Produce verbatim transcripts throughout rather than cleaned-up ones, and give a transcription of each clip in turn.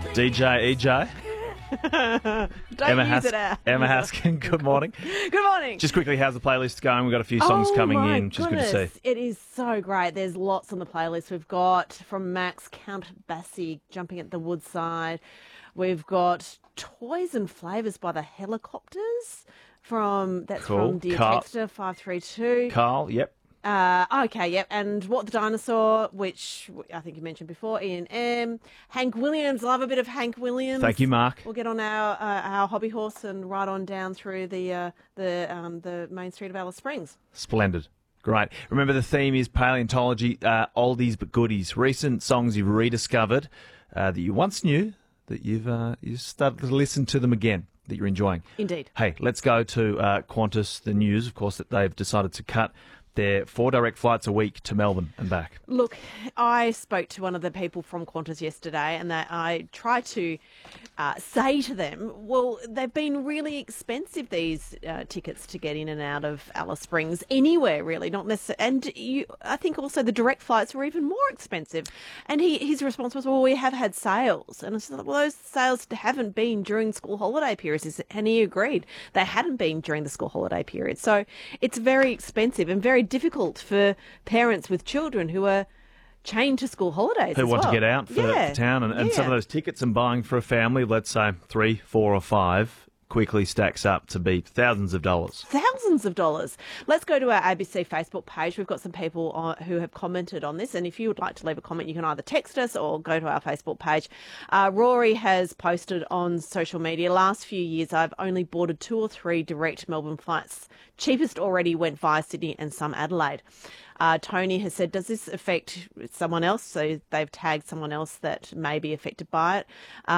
D J E J. Don't Emma, use Has- it out. Emma Haskin, good morning. Good morning. Just quickly, how's the playlist going? We've got a few songs oh coming my in, which goodness. is good to see. It is so great. There's lots on the playlist. We've got from Max, Count Basie, Jumping at the Woodside. We've got Toys and Flavours by the Helicopters. From That's Cool. from Dear Carl- Texter five three two. Carl, yep. Uh, okay, yep. And What the Dinosaur, which I think you mentioned before, Ian M. Hank Williams, love a bit of Hank Williams. Thank you, Mark. We'll get on our uh, our hobby horse and ride on down through the uh, the um, the main street of Alice Springs. Splendid. Great. Remember, the theme is paleontology, uh, oldies but goodies. Recent songs you've rediscovered uh, that you once knew, that you've uh, you started to listen to them again, that you're enjoying. Indeed. Hey, let's go to uh, Qantas, the news, of course, that they've decided to cut their four direct flights a week to Melbourne and back. Look, I spoke to one of the people from Qantas yesterday, and that I tried to uh, say to them, well, they've been really expensive, these uh, tickets to get in and out of Alice Springs, anywhere really, not necessarily. And you, I think also the direct flights were even more expensive. And he, his response was, well, we have had sales. And I said, well, those sales haven't been during school holiday periods. And he agreed they hadn't been during the school holiday period. So it's very expensive and very difficult for parents with children who are chained to school holidays Who as want well. to get out for, Yeah. for town. And, and Yeah. some of those tickets and buying for a family, let's say three, four or five, quickly stacks up to be thousands of dollars. Thousands of dollars. Let's go to our A B C Facebook page. We've got some people on, who have commented on this, and if you would like to leave a comment, you can either text us or go to our Facebook page. Uh, Rory has posted on social media, last few years I've only boarded two or three direct Melbourne flights. Cheapest already went via Sydney and some Adelaide. Uh, Tony has said, does this affect someone else? So they've tagged someone else that may be affected by it.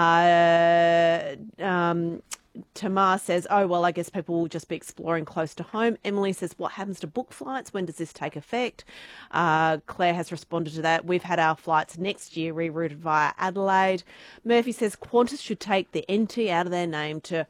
Uh, um, Tamar says, oh, well, I guess people will just be exploring close to home. Emily says, what happens to book flights? When does this take effect? Uh, Claire has responded to that. We've had our flights next year rerouted via Adelaide. Murphy says, Qantas should take the N T out of their name to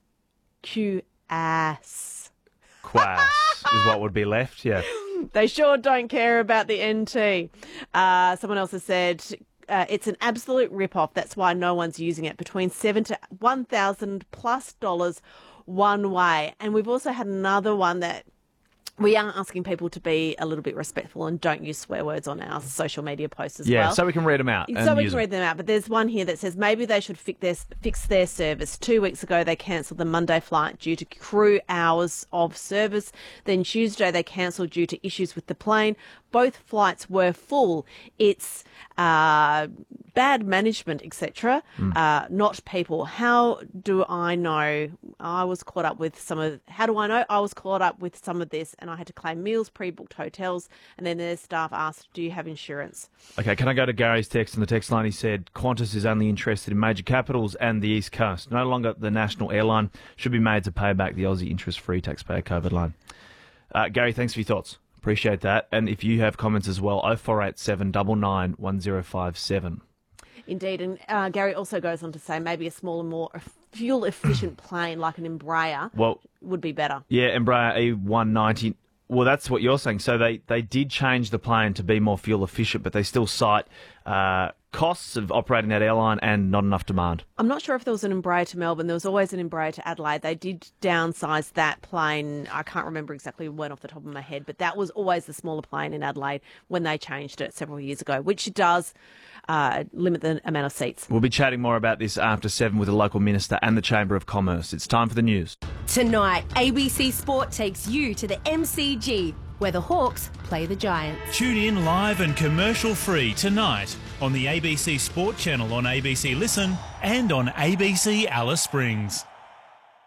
Q A S. Quass is what would be left, yeah. They sure don't care about the N T. Uh, someone else has said, uh, it's an absolute rip-off. That's why no one's using it. Between seven to one thousand plus dollars one way. And we've also had another one that we are asking people to be a little bit respectful and don't use swear words on our social media posts as Yeah, well. so we can read them out. And So we use can them. read them out. But there's one here that says maybe they should fix their, fix their service. Two weeks ago, they cancelled the Monday flight due to crew hours of service. Then Tuesday, they cancelled due to issues with the plane. Both flights were full. It's uh, bad management, et cetera, Mm. uh, not people. How do I know? I was caught up with some of. How do I know? I was caught up with some of this, and I had to claim meals, pre-booked hotels, and then their staff asked, "Do you have insurance?" Okay, can I go to Gary's text? In the text line, he said, Qantas is only interested in major capitals and the East Coast. No longer the national airline. Should be made to pay back the Aussie interest-free taxpayer COVID loan. Uh, Gary, thanks for your thoughts. Appreciate that. And if you have comments as well, oh four eight seven, nine nine, one oh five seven. Indeed, and uh, Gary also goes on to say maybe a smaller, more fuel-efficient plane like an Embraer Well, would be better. yeah, Embraer E one ninety. Well, that's what you're saying. So they, they did change the plane to be more fuel efficient, but they still cite uh, costs of operating that airline and not enough demand. I'm not sure if there was an Embraer to Melbourne. There was always an Embraer to Adelaide. They did downsize that plane. I can't remember exactly when off the top of my head, but that was always the smaller plane in Adelaide when they changed it several years ago, which does uh, limit the amount of seats. We'll be chatting more about this after seven with the local minister and the Chamber of Commerce. It's time for the news. Tonight, A B C Sport takes you to the M C G, where the Hawks play the Giants. Tune in live and commercial-free tonight on the A B C Sport channel on A B C Listen and on A B C Alice Springs.